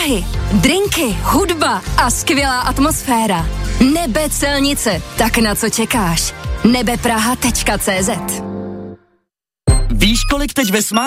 Prahy. Drinky, hudba a skvělá atmosféra. Nebe Celnice. Tak na co čekáš? nebepraha.cz. Víš, kolik teď ve Smartu